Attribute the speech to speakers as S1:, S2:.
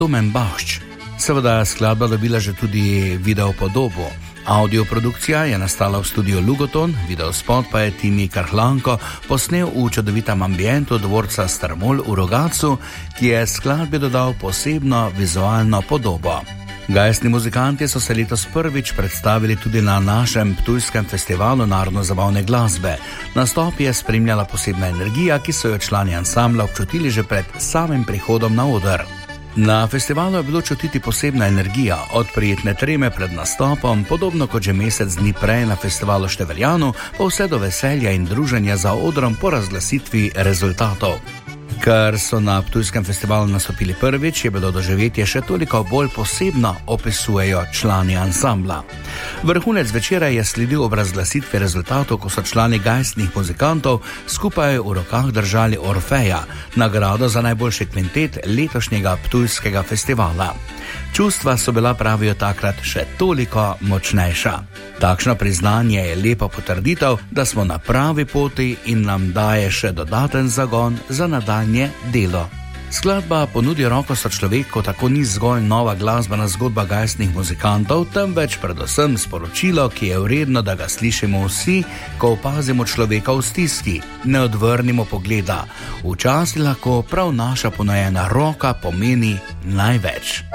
S1: Domen Baušč. Seveda je skladba dobila že tudi video podobo. Audioprodukcija je nastala v studiu Lugoton, videospot pa je Timi Karhlanko posnel v čudovitem ambientu dvorca Strmol v Rogatcu, ki je skladbi dodal posebno vizualno podobo. Gajstni muzikanti so se letos prvič predstavili tudi na našem ptujskem festivalu narodno-zabavne glasbe. Nastop je spremljala posebna energija, ki so jo člani ansambla občutili že pred samim prihodom na oder. Na festivalu je bilo čutiti posebna energija, od prijetne treme pred nastopom, podobno kot že mesec dni prej na festivalu Števeljanu, pa vse do veselja in druženja za odrom po razglasitvi rezultatov. Ker so na ptujskem festivalu nastopili prvič, je bilo doživetje še toliko bolj posebno, opisujejo člani ansambla. Vrhunec večera je sledil ob razglasitvi rezultatov, ko so člani gajstnih muzikantov skupaj v rokah držali Orfeja, nagrado za najboljši kvintet letošnjega ptujskega festivala. Čustva so bila, pravijo, takrat še toliko močnejša. Takšno priznanje je lepa potrditev, da smo na pravi poti in nam daje še dodaten zagon za nadaljnje delo. Skladba ponudi roko sočloveku, tako ni zgolj nova glasbena zgodba gajstnih muzikantov, temveč predvsem sporočilo, ki je vredno, da ga slišimo vsi, ko opazimo človeka v stiski, ne odvrnimo pogleda. Včasih lahko prav naša ponujena roka pomeni največ.